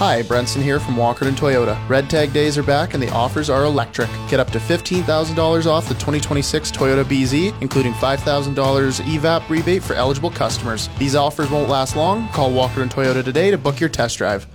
Hi, Brenson here from Walkerton Toyota. Red Tag days are back and the offers are electric. Get up to $15,000 off the 2026 Toyota BZ, including $5,000 EVAP rebate for eligible customers. These offers won't last long. Call Walkerton Toyota today to book your test drive.